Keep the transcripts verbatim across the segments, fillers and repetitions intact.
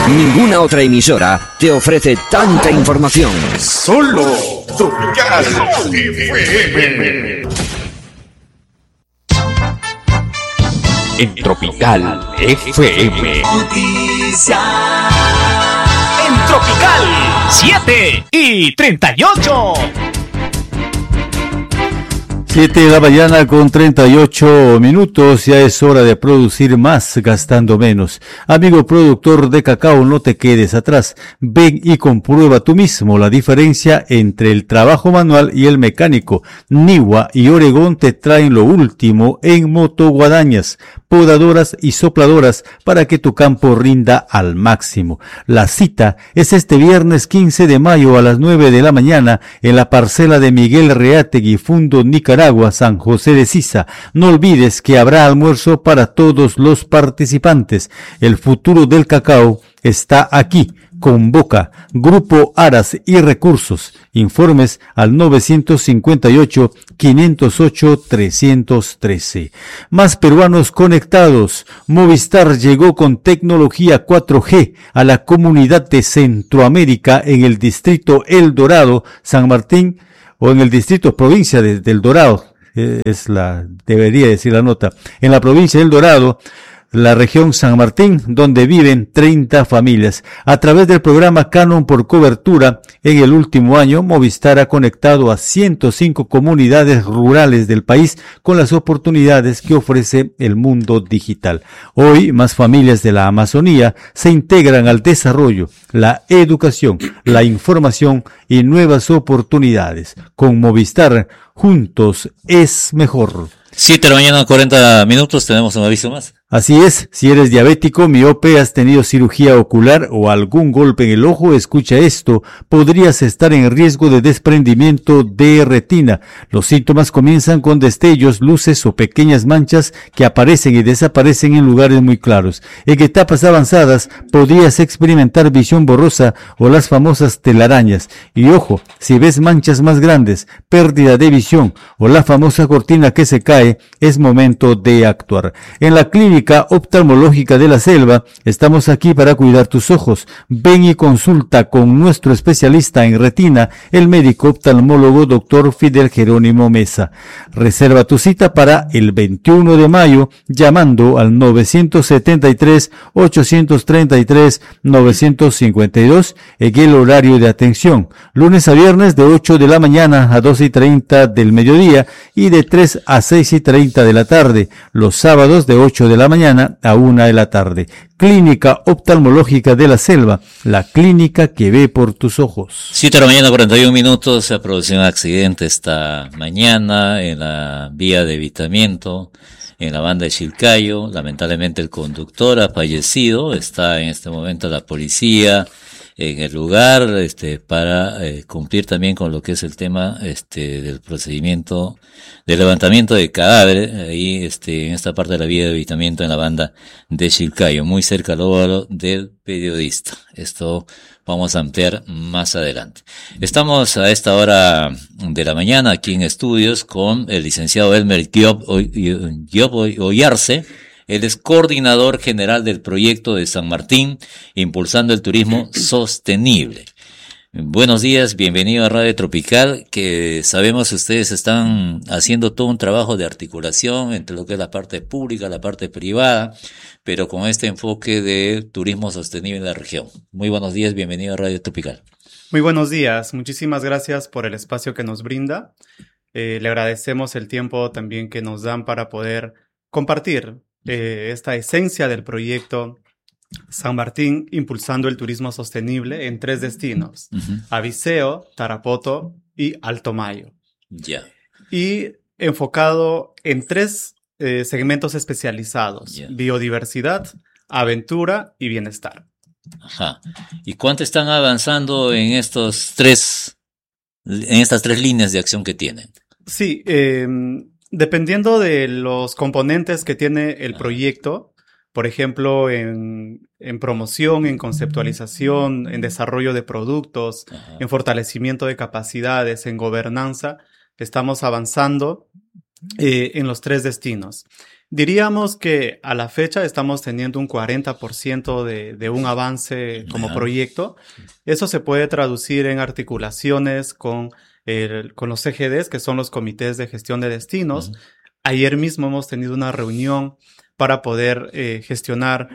Ninguna otra emisora te ofrece tanta información. Solo Tropical F M. En Tropical F M. Noticias. En Tropical siete y treinta y ocho. siete de la mañana con treinta y ocho minutos, ya es hora de producir más gastando menos. Amigo productor de cacao, no te quedes atrás. Ven y comprueba tú mismo la diferencia entre el trabajo manual y el mecánico. Niwa y Oregón te traen lo último en motoguadañas, podadoras y sopladoras para que tu campo rinda al máximo. La cita es este viernes quince de mayo a las nueve de la mañana en la parcela de Miguel Reátegui, Fundo Nicaragua, San José de Sisa. No olvides que habrá almuerzo para todos los participantes. El futuro del cacao está aquí. Convoca Grupo Aras y Recursos. Informes al nueve cinco ocho, cinco cero ocho, tres uno tres. Más peruanos conectados. Movistar llegó con tecnología cuatro G a la comunidad de Centroamérica en el distrito El Dorado, San Martín, o en el distrito provincia de, del Dorado, eh, es la, debería decir la nota, en la provincia del Dorado, la región San Martín, donde viven treinta familias. A través del programa Canon por cobertura, en el último año, Movistar ha conectado a ciento cinco comunidades rurales del país con las oportunidades que ofrece el mundo digital. Hoy, más familias de la Amazonía se integran al desarrollo, la educación, la información y nuevas oportunidades. Con Movistar, juntos es mejor. siete de la mañana, cuarenta minutos, tenemos un aviso más. Así es, si eres diabético, miope, has tenido cirugía ocular o algún golpe en el ojo, escucha esto, podrías estar en riesgo de desprendimiento de retina. Los síntomas comienzan con destellos, luces o pequeñas manchas que aparecen y desaparecen en lugares muy claros. En etapas avanzadas podrías experimentar visión borrosa o las famosas telarañas. Y ojo, si ves manchas más grandes, pérdida de visión o la famosa cortina que se cae, es momento de actuar. En la clínica Oftalmológica de la Selva, estamos aquí para cuidar tus ojos. Ven y consulta con nuestro especialista en retina, el médico oftalmólogo doctor Fidel Jerónimo Mesa. Reserva tu cita para el veintiuno de mayo llamando al nueve siete tres, ocho tres tres, nueve cinco dos en el horario de atención. Lunes a viernes de ocho de la mañana a doce y treinta del mediodía y de tres a seis y treinta de la tarde. Los sábados de ocho de la mañana a una de la tarde. Clínica Oftalmológica de la Selva, la clínica que ve por tus ojos. siete de la mañana, cuarenta y un minutos, se ha producido un accidente esta mañana en la vía de evitamiento en la banda de Chilcayo. Lamentablemente el conductor ha fallecido, está en este momento la policía en el lugar, este, para eh, cumplir también con lo que es el tema, este, del procedimiento de levantamiento de cadáveres, ahí, este, en esta parte de la vía de evitamiento en la banda de Chilcayo, muy cerca al óvalo del periodista. Esto vamos a ampliar más adelante. Estamos a esta hora de la mañana aquí en estudios con el licenciado Elmer Diop Oyarce. Él es coordinador general del proyecto de San Martín, impulsando el turismo sostenible. Buenos días, bienvenido a Radio Tropical, que sabemos que ustedes están haciendo todo un trabajo de articulación entre lo que es la parte pública, la parte privada, pero con este enfoque de turismo sostenible en la región. Muy buenos días, bienvenido a Radio Tropical. Muy buenos días, muchísimas gracias por el espacio que nos brinda. Eh, le agradecemos el tiempo también que nos dan para poder compartir Eh, esta esencia del proyecto San Martín, impulsando el turismo sostenible en tres destinos, uh-huh. Aviseo, Tarapoto y Alto Mayo. Ya. Yeah. Y enfocado en tres eh, segmentos especializados, yeah. Biodiversidad, aventura y bienestar. Ajá. ¿Y cuánto están avanzando en estos tres, en estas tres líneas de acción que tienen? Sí, eh, dependiendo de los componentes que tiene el proyecto, por ejemplo, en, en promoción, en conceptualización, en desarrollo de productos, Ajá. en fortalecimiento de capacidades, en gobernanza, estamos avanzando eh, en los tres destinos. Diríamos que a la fecha estamos teniendo un cuarenta por ciento de, de un avance como Ya. proyecto. Eso se puede traducir en articulaciones con, el- con los C G Ds, que son los comités de gestión de destinos. Ujú. Ayer mismo hemos tenido una reunión para poder eh, gestionar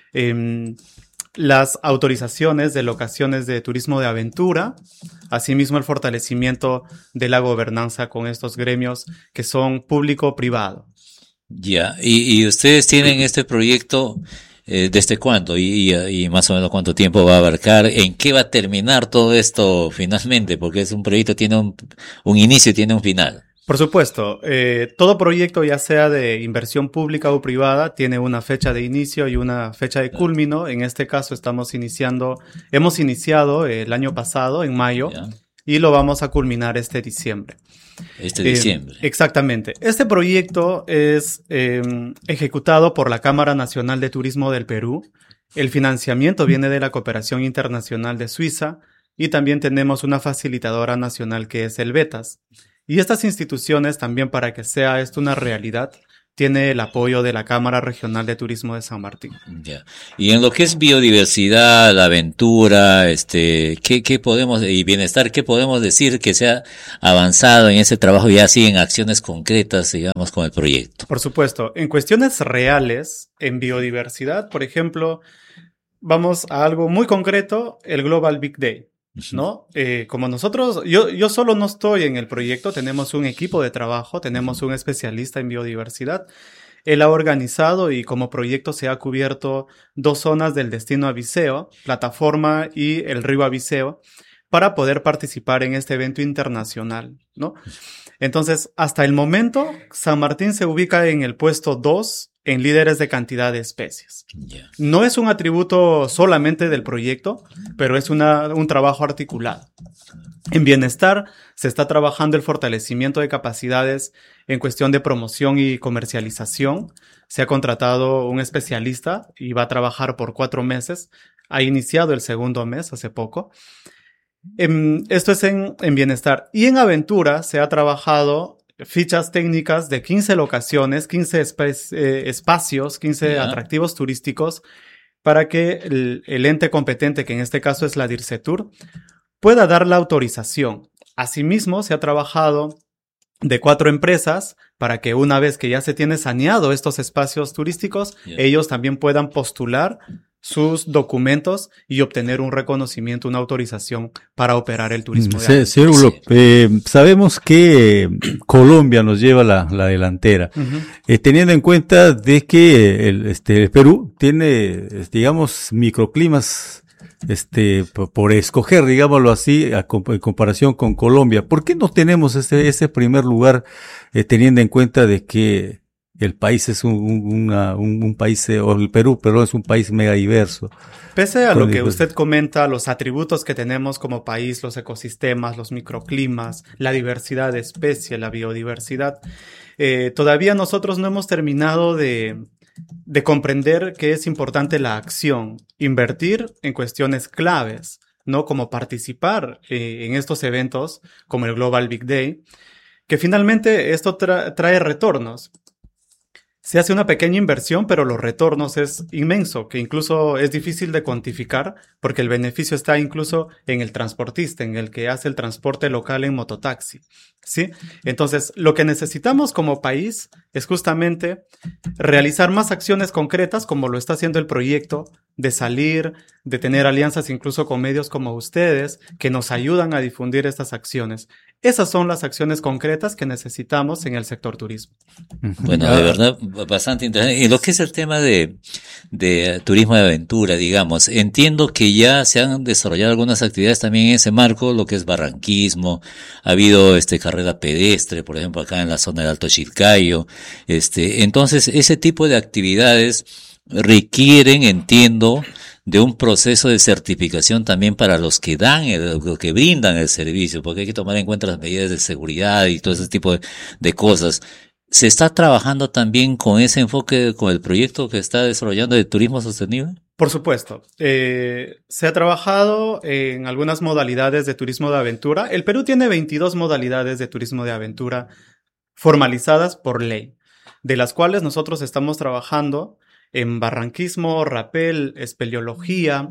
em, las autorizaciones de locaciones de turismo de aventura, asimismo el fortalecimiento de la gobernanza con estos gremios que son público-privado. Ya, y, y ustedes tienen este proyecto, eh, ¿desde cuándo? Y, y, y más o menos cuánto tiempo va a abarcar, ¿en qué va a terminar todo esto finalmente? Porque es un proyecto, tiene un, un inicio y tiene un final. Por supuesto, eh, todo proyecto, ya sea de inversión pública o privada, tiene una fecha de inicio y una fecha de culmino. En este caso estamos iniciando, hemos iniciado el año pasado, en mayo, Ya, y lo vamos a culminar este diciembre. este Eh, diciembre. Exactamente. Este proyecto es eh, ejecutado por la Cámara Nacional de Turismo del Perú. El financiamiento viene de la Cooperación Internacional de Suiza y también tenemos una facilitadora nacional que es el Betas. Y estas instituciones también, para que sea esto una realidad, tiene el apoyo de la Cámara Regional de Turismo de San Martín. Ya. Y en lo que es biodiversidad, la aventura, este, ¿qué, qué podemos, y bienestar, qué podemos decir que se ha avanzado en ese trabajo ya así en acciones concretas, digamos, con el proyecto? Por supuesto, en cuestiones reales, en biodiversidad, por ejemplo, vamos a algo muy concreto, el Global Big Day, ¿no? Eh, como nosotros, yo, yo solo no estoy en el proyecto, tenemos un equipo de trabajo, tenemos un especialista en biodiversidad. Él ha organizado y como proyecto se ha cubierto dos zonas del destino Abiseo, plataforma y el río Abiseo, para poder participar en este evento internacional, ¿no? Entonces, hasta el momento, San Martín se ubica en el puesto dos en líderes de cantidad de especies. Ya. No es un atributo solamente del proyecto, pero es una, un trabajo articulado. En bienestar se está trabajando el fortalecimiento de capacidades en cuestión de promoción y comercialización. Se ha contratado un especialista y va a trabajar por cuatro meses. Ha iniciado el segundo mes hace poco. En, esto es en, en bienestar. Y en aventura se ha trabajado fichas técnicas de quince locaciones, quince espe- eh, espacios, quince Ya. atractivos turísticos para que el, el ente competente, que en este caso es la DIRCETUR, pueda dar la autorización. Asimismo, se ha trabajado de cuatro empresas para que una vez que ya se tiene saneado estos espacios turísticos, Ya. ellos también puedan postular sus documentos y obtener un reconocimiento, una autorización para operar el turismo. de Se- aventura. Señor Bullock, eh, sabemos que eh, Colombia nos lleva la, la delantera, Ujú. eh, teniendo en cuenta de que el, este, el Perú tiene, eh, digamos, microclimas, este, por, por escoger, digámoslo así, a comp- en comparación con Colombia. ¿Por qué no tenemos ese, ese primer lugar, eh, teniendo en cuenta de que el país es un, un, una- un, un país, eh, o el Perú, perdón, es un país mega diverso? Pese a lo Con- que usted comenta, los atributos que tenemos como país, los ecosistemas, los microclimas, la diversidad de especies, la biodiversidad, eh, todavía nosotros no hemos terminado de, de comprender que es importante la acción, invertir en cuestiones claves, ¿no? Como participar eh, en estos eventos, como el Global Big Day, que finalmente esto tra- trae retornos. Se hace una pequeña inversión, pero los retornos es inmenso, que incluso es difícil de cuantificar, porque el beneficio está incluso en el transportista, en el que hace el transporte local en mototaxi, ¿sí? Entonces, lo que necesitamos como país es justamente realizar más acciones concretas, como lo está haciendo el proyecto, de salir, de tener alianzas incluso con medios como ustedes, que nos ayudan a difundir estas acciones. Esas son las acciones concretas que necesitamos en el sector turismo. Bueno, de verdad, bastante interesante. Y lo que es el tema de, de turismo de aventura, digamos, entiendo que ya se han desarrollado algunas actividades también en ese marco, lo que es barranquismo, ha habido este carrera pedestre, por ejemplo, acá en la zona del Alto Chilcayo, este, entonces ese tipo de actividades requieren, entiendo, de un proceso de certificación también para los que dan, el, los que brindan el servicio, porque hay que tomar en cuenta las medidas de seguridad y todo ese tipo de, de cosas. ¿Se está trabajando también con ese enfoque, con el proyecto que está desarrollando de turismo sostenible? Por supuesto, eh, se ha trabajado en algunas modalidades de turismo de aventura. El Perú tiene veintidós modalidades de turismo de aventura formalizadas por ley. de las cuales nosotros estamos trabajando en barranquismo, rapel, espeleología,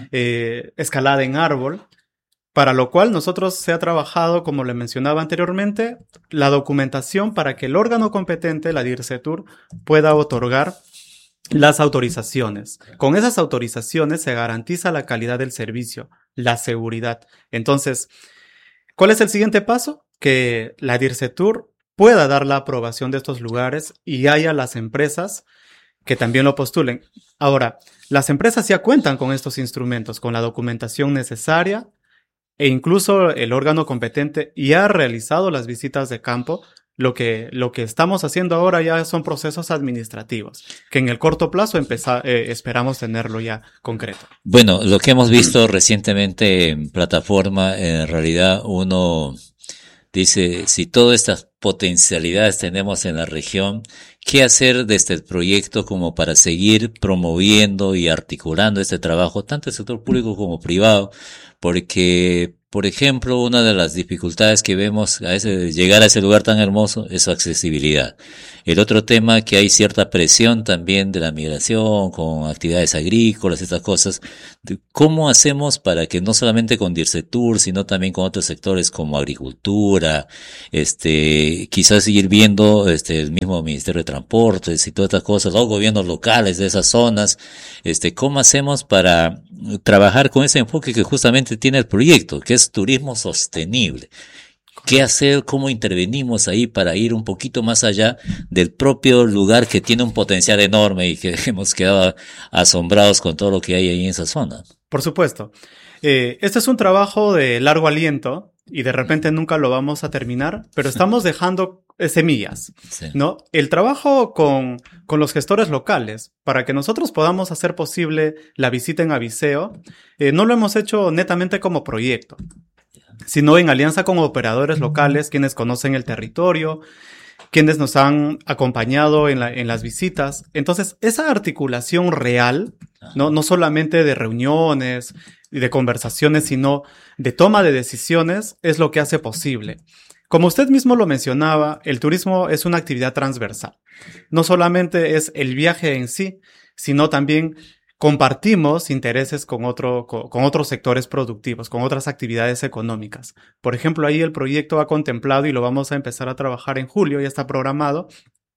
eh, escalada en árbol, para lo cual nosotros se ha trabajado, como le mencionaba anteriormente, la documentación para que el órgano competente, la DIRCETUR, pueda otorgar las autorizaciones. Con esas autorizaciones se garantiza la calidad del servicio, la seguridad. Entonces, ¿cuál es el siguiente paso? Que la DIRCETUR pueda dar la aprobación de estos lugares y haya las empresas que también lo postulen. Ahora, las empresas ya cuentan con estos instrumentos, con la documentación necesaria, e incluso el órgano competente ya ha realizado las visitas de campo. Lo que, lo que estamos haciendo ahora ya son procesos administrativos, que en el corto plazo empeza, eh, esperamos tenerlo ya concreto. Bueno, lo que hemos visto recientemente en plataforma, en realidad uno dice, si todas estas potencialidades tenemos en la región, ¿qué hacer desde el proyecto como para seguir promoviendo y articulando este trabajo, tanto el sector público como privado? Porque, por ejemplo, una de las dificultades que vemos a ese, llegar a ese lugar tan hermoso es su accesibilidad. El otro tema, que hay cierta presión también de la migración con actividades agrícolas, estas cosas. ¿Cómo hacemos para que no solamente con DIRCETUR, sino también con otros sectores como agricultura, este, quizás seguir viendo este, el mismo Ministerio de Transportes y todas estas cosas, los gobiernos locales de esas zonas, este, cómo hacemos para trabajar con ese enfoque que justamente tiene el proyecto, que es turismo sostenible? ¿Qué hacer? ¿Cómo intervenimos ahí para ir un poquito más allá del propio lugar que tiene un potencial enorme y que hemos quedado asombrados con todo lo que hay ahí en esa zona? Por supuesto. Eh, este es un trabajo de largo aliento y de repente nunca lo vamos a terminar, pero estamos dejando semillas, Sí. ¿no? El trabajo con, con los gestores locales, para que nosotros podamos hacer posible la visita en Abiseo, eh, no lo hemos hecho netamente como proyecto, sino en alianza con operadores locales, quienes conocen el territorio, quienes nos han acompañado en, la, en las visitas. Entonces, esa articulación real, ¿no? No solamente de reuniones y de conversaciones, sino de toma de decisiones, es lo que hace posible. Como usted mismo lo mencionaba, el turismo es una actividad transversal. No solamente es el viaje en sí, sino también compartimos intereses con, otro, con, con otros sectores productivos, con otras actividades económicas. Por ejemplo, ahí el proyecto ha contemplado, y lo vamos a empezar a trabajar en julio, ya está programado,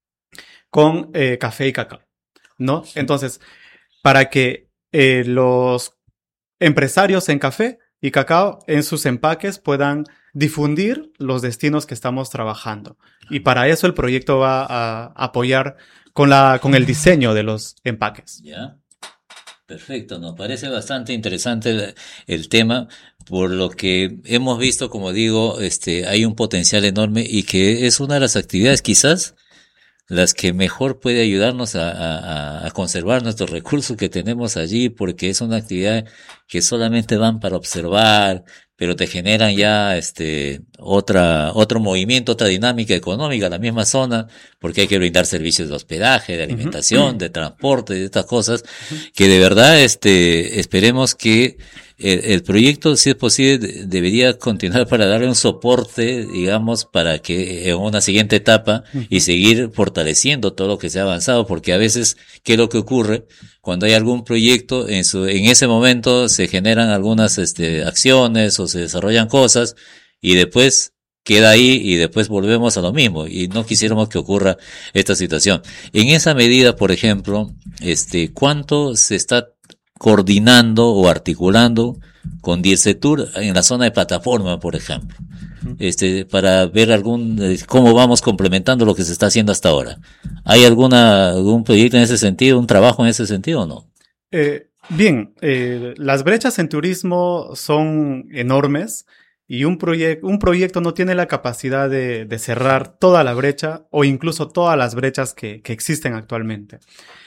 con eh, café y cacao, ¿no? Entonces, para que eh, los empresarios en café y cacao en sus empaques puedan difundir los destinos que estamos trabajando. Y para eso el proyecto va a apoyar con, la, con el diseño de los empaques. Ya. Perfecto, nos parece bastante interesante el, el tema, por lo que hemos visto, como digo, este, hay un potencial enorme y que es una de las actividades quizás las que mejor puede ayudarnos a, a, a conservar nuestros recursos que tenemos allí, porque es una actividad que solamente van para observar, pero te generan ya este otra otro movimiento, otra dinámica económica en la misma zona, porque hay que brindar servicios de hospedaje, de alimentación, uh-huh. de transporte, de estas cosas, uh-huh. que de verdad este esperemos que el, el proyecto, si es posible, de, debería continuar para darle un soporte, digamos, para que en una siguiente etapa uh-huh. y seguir fortaleciendo todo lo que se ha avanzado, porque a veces, ¿qué es lo que ocurre? Cuando hay algún proyecto, en su, en ese momento se generan algunas, este, acciones o se desarrollan cosas y después queda ahí y después volvemos a lo mismo y no quisiéramos que ocurra esta situación. En esa medida, por ejemplo, este, ¿cuánto se está coordinando o articulando con DIRCETUR en la zona de plataforma, por ejemplo? Este, para ver algún, cómo vamos complementando lo que se está haciendo hasta ahora. ¿Hay alguna, algún proyecto en ese sentido, un trabajo en ese sentido o no? Eh, bien, eh, las brechas en turismo son enormes y un, proye- un proyecto no tiene la capacidad de, de cerrar toda la brecha o incluso todas las brechas que, que existen actualmente.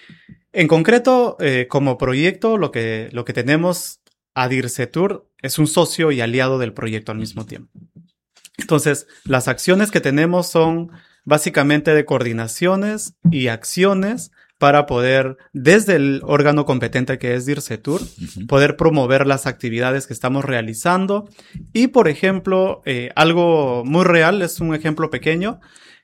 En concreto, eh, como proyecto, lo que, lo que tenemos a DIRCETUR es un socio y aliado del proyecto al mismo tiempo. Entonces, las acciones que tenemos son básicamente de coordinaciones y acciones para poder, desde el órgano competente que es DIRCETUR, uh-huh. poder promover las actividades que estamos realizando. Y, por ejemplo, eh, algo muy real, es un ejemplo pequeño,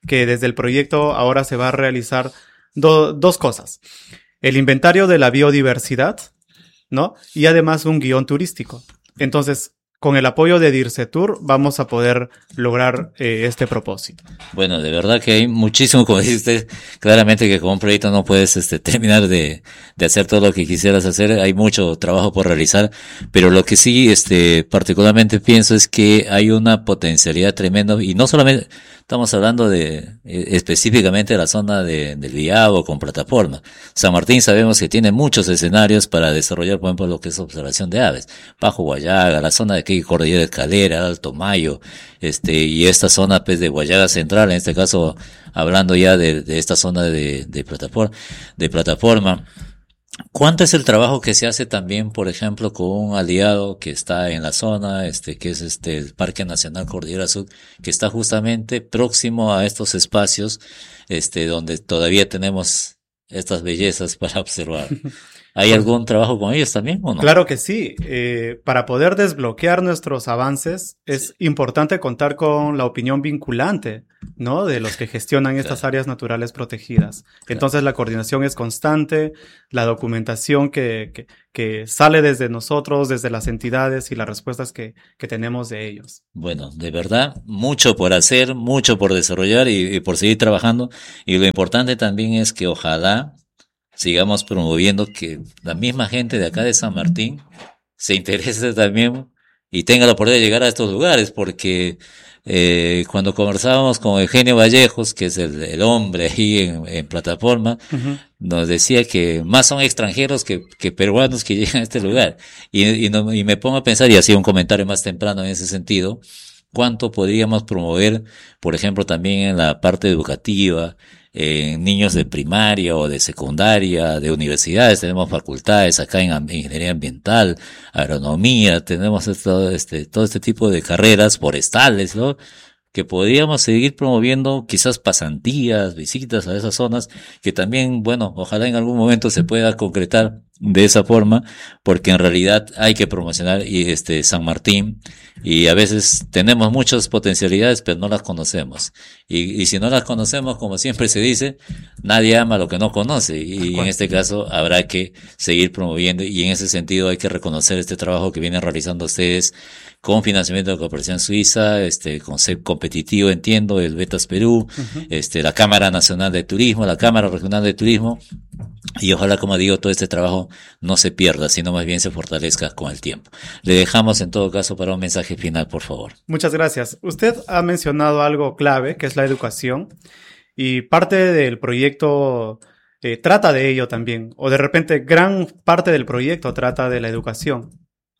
que desde el proyecto ahora se va a realizar do- dos cosas. El inventario de la biodiversidad, ¿no? Y además un guión turístico. Entonces, con el apoyo de DIRCETUR vamos a poder lograr eh, este propósito. Bueno, de verdad que hay muchísimo, como dice usted, claramente que con un proyecto no puedes este, terminar de, de hacer todo lo que quisieras hacer, hay mucho trabajo por realizar, pero lo que sí este, particularmente pienso es que hay una potencialidad tremenda, y no solamente estamos hablando de eh, específicamente de la zona de, del Viabo con plataforma. San Martín sabemos que tiene muchos escenarios para desarrollar, por ejemplo, lo que es observación de aves. Bajo Guayaga, la zona de aquí, Cordillera de Calera, Alto Mayo, este, y esta zona, pues, de Guayaga Central, en este caso, hablando ya de, de esta zona de, de plataforma, de plataforma. ¿Cuánto es el trabajo que se hace también, por ejemplo, con un aliado que está en la zona, este, que es este, el Parque Nacional Cordillera Sur, que está justamente próximo a estos espacios, este, donde todavía tenemos estas bellezas para observar? ¿Hay algún trabajo con ellos también o no? Claro que sí. Eh, para poder desbloquear nuestros avances es importante contar con la opinión vinculante, ¿no? De los que gestionan estas Claro. áreas naturales protegidas. Entonces la coordinación es constante, la documentación que, que, que sale desde nosotros, desde las entidades y las respuestas que, que tenemos de ellos. Bueno, de verdad, mucho por hacer, mucho por desarrollar y, y por seguir trabajando. Y lo importante también es que ojalá sigamos promoviendo que la misma gente de acá de San Martín se interese también y tenga la oportunidad de llegar a estos lugares, porque eh, cuando conversábamos con Eugenio Vallejos, que es el, el hombre ahí en, en plataforma, Uh-huh. nos decía que más son extranjeros que, que peruanos que llegan a este lugar. Y, y, no, y me pongo a pensar, y hacía un comentario más temprano en ese sentido, cuánto podríamos promover, por ejemplo, también en la parte educativa, en niños de primaria o de secundaria, de universidades. Tenemos facultades acá en am- ingeniería ambiental, agronomía, tenemos esto, este, todo este tipo de carreras forestales, ¿no? Que podríamos seguir promoviendo quizás pasantías, visitas a esas zonas, que también, bueno, ojalá en algún momento se pueda concretar de esa forma, porque en realidad hay que promocionar y este San Martín, y a veces tenemos muchas potencialidades, pero no las conocemos. Y, y si no las conocemos, como siempre se dice, nadie ama lo que no conoce, y en este caso habrá que seguir promoviendo, y en ese sentido hay que reconocer este trabajo que vienen realizando ustedes con financiamiento de Cooperación Suiza, este concepto competitivo, entiendo, el Betas Perú, Uh-huh. este la Cámara Nacional de Turismo, la Cámara Regional de Turismo, y ojalá, como digo, todo este trabajo no se pierda, sino más bien se fortalezca con el tiempo. Le dejamos en todo caso para un mensaje final, por favor. Muchas gracias. Usted ha mencionado algo clave, que es la educación, y parte del proyecto eh, trata de ello también, o de repente gran parte del proyecto trata de la educación.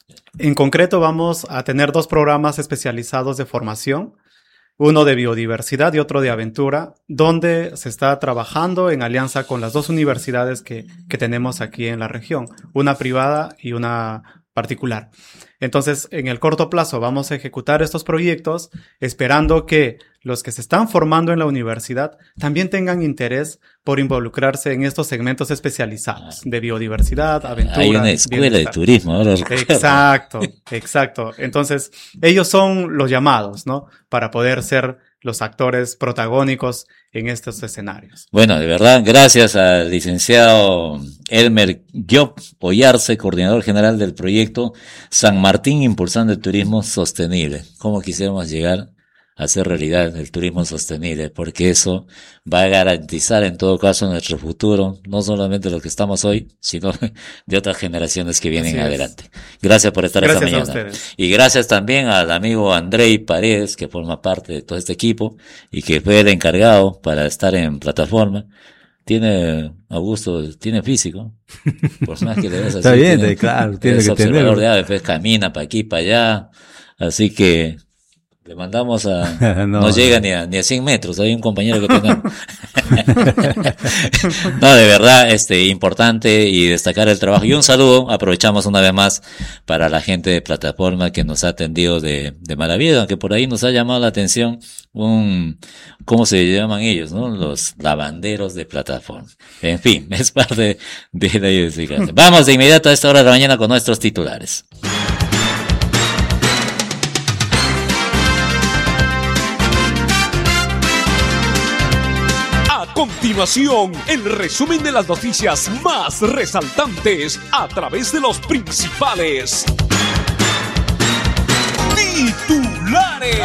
En concreto vamos a tener dos programas especializados de formación, uno de biodiversidad y otro de aventura, donde se está trabajando en alianza con las dos universidades que, que tenemos aquí en la región, una privada y una particular. Entonces, en el corto plazo vamos a ejecutar estos proyectos esperando que los que se están formando en la universidad también tengan interés por involucrarse en estos segmentos especializados de biodiversidad, aventura. Hay una escuela de bienestar. turismo, ahora recuerdo. Exacto, exacto. Entonces, ellos son los llamados, ¿no? Para poder ser los actores protagónicos en estos escenarios. Bueno, de verdad, gracias al licenciado Elmer Job Oyarce, coordinador general del proyecto San Martín Impulsando el Turismo Sostenible. ¿Cómo quisiéramos llegar a hacer realidad el turismo sostenible? Porque eso va a garantizar en todo caso nuestro futuro, no solamente lo que estamos hoy, sino de otras generaciones que vienen Así es. adelante. Gracias por estar Gracias esta a mañana. ustedes. Y gracias también al amigo Andrei Paredes, que forma parte de todo este equipo y que fue el encargado para estar en plataforma. Tiene, Augusto, tiene físico. Por más que le ves así. Está bien, tiene, claro, tiene es que observador tenerlo. de aves, pues camina para aquí, para allá. Así que le mandamos a, No. no, llega ni a, ni a cien metros, hay un compañero que tenemos. No, de verdad, este, importante y destacar el trabajo. Y un saludo, aprovechamos una vez más para la gente de plataforma que nos ha atendido de, de maravilla, aunque por ahí nos ha llamado la atención un, ¿cómo se llaman ellos, no? Los lavanderos de plataforma. En fin, es parte de la identificación. Vamos de inmediato a esta hora de la mañana con nuestros titulares. continuación, el resumen de las noticias más resaltantes a través de los principales titulares.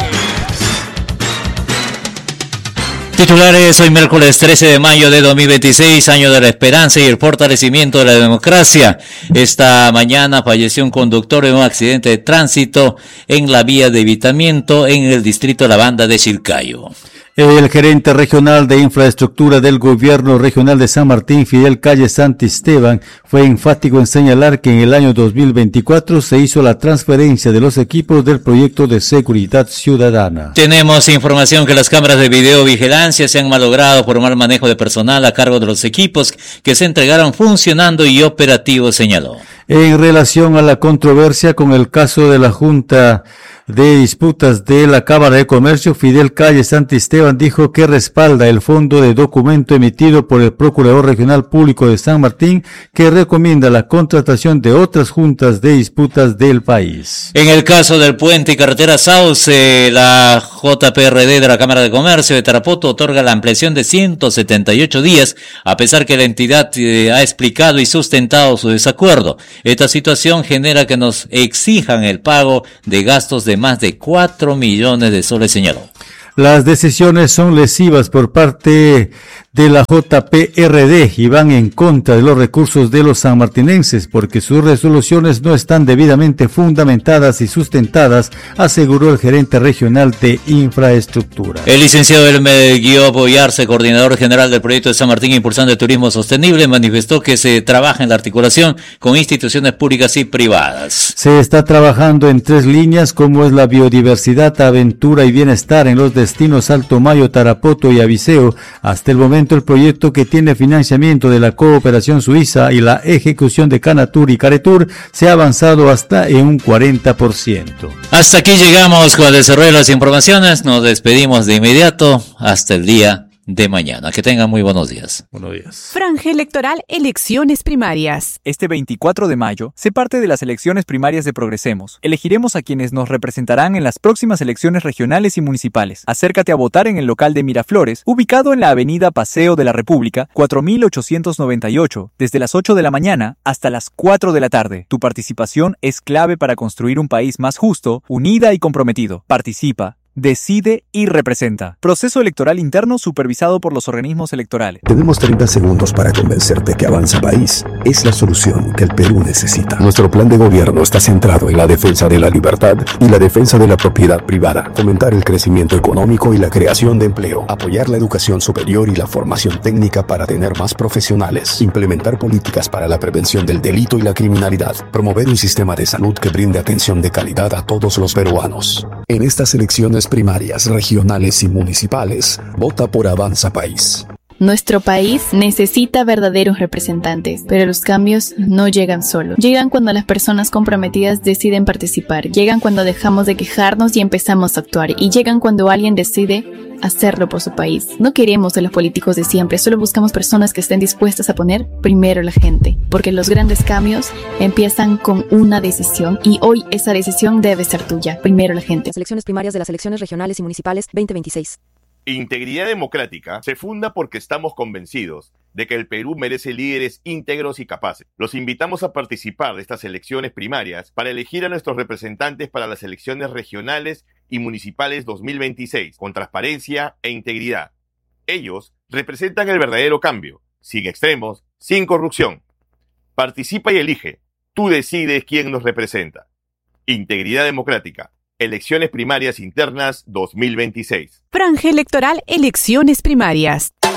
Titulares, hoy miércoles trece de mayo de dos mil veintiséis, año de la esperanza y el fortalecimiento de la democracia. Esta mañana falleció un conductor en un accidente de tránsito en la vía de Evitamiento en el distrito de La Banda de Chilcayo. El gerente regional de infraestructura del gobierno regional de San Martín, Fidel Calle Santisteban, fue enfático en señalar que en el año dos mil veinticuatro se hizo la transferencia de los equipos del proyecto de seguridad ciudadana. Tenemos información que las cámaras de videovigilancia se han malogrado por mal manejo de personal a cargo de los equipos que se entregaron funcionando y operativos, señaló. En relación a la controversia con el caso de la Junta de Disputas de la Cámara de Comercio, Fidel Calle Santisteban dijo que respalda el fondo de documento emitido por el Procurador Regional Público de San Martín, que recomienda la contratación de otras juntas de disputas del país. En el caso del puente y carretera Sauce, la J P R D de la Cámara de Comercio de Tarapoto otorga la ampliación de ciento setenta y ocho días, a pesar que la entidad eh, ha explicado y sustentado su desacuerdo. Esta situación genera que nos exijan el pago de gastos de más de cuatro millones de soles, señaló. Las decisiones son lesivas por parte de la J P R D y van en contra de los recursos de los sanmartinenses porque sus resoluciones no están debidamente fundamentadas y sustentadas, aseguró el gerente regional de infraestructura. El licenciado Elmer Guió Boyarse, coordinador general del proyecto de San Martín Impulsando el Turismo Sostenible, manifestó que se trabaja en la articulación con instituciones públicas y privadas. Se está trabajando en tres líneas como es la biodiversidad, aventura y bienestar en los destinos Alto Mayo, Tarapoto y Abiseo. Hasta el momento el proyecto, que tiene financiamiento de la cooperación suiza y la ejecución de Canatur y Caretur, se ha avanzado hasta en un cuarenta por ciento. Hasta aquí llegamos con el desarrollo de las informaciones. Nos despedimos de inmediato hasta el día de mañana. Que tengan muy buenos días. Buenos días. Franja electoral, elecciones primarias. Este veinticuatro de mayo se parte de las elecciones primarias de Progresemos. Elegiremos a quienes nos representarán en las próximas elecciones regionales y municipales. Acércate a votar en el local de Miraflores, ubicado en la avenida Paseo de la República, cuatro mil ochocientos noventa y ocho, desde las ocho de la mañana hasta las cuatro de la tarde. Tu participación es clave para construir un país más justo, unida y comprometido. Participa, decide y representa. Proceso electoral interno supervisado por los organismos electorales. Tenemos treinta segundos para convencerte que Avanza País es la solución que el Perú necesita. Nuestro plan de gobierno está centrado en la defensa de la libertad y la defensa de la propiedad privada, fomentar el crecimiento económico y la creación de empleo, apoyar la educación superior y la formación técnica para tener más profesionales, implementar políticas para la prevención del delito y la criminalidad, promover un sistema de salud que brinde atención de calidad a todos los peruanos. En estas elecciones primarias, regionales y municipales, vota por Avanza País. Nuestro país necesita verdaderos representantes, pero los cambios no llegan solo. Llegan cuando las personas comprometidas deciden participar, llegan cuando dejamos de quejarnos y empezamos a actuar, y llegan cuando alguien decide hacerlo por su país. No queremos a los políticos de siempre, solo buscamos personas que estén dispuestas a poner primero a la gente, porque los grandes cambios empiezan con una decisión, y hoy esa decisión debe ser tuya. Primero la gente. Las elecciones primarias de las elecciones regionales y municipales veinte veintiséis. Integridad Democrática se funda porque estamos convencidos de que el Perú merece líderes íntegros y capaces. Los invitamos a participar de estas elecciones primarias para elegir a nuestros representantes para las elecciones regionales y municipales dos mil veintiséis con transparencia e integridad. Ellos representan el verdadero cambio, sin extremos, sin corrupción. Participa y elige. Tú decides quién nos representa. Integridad Democrática. Elecciones primarias internas dos mil veintiséis. Franja electoral, elecciones primarias.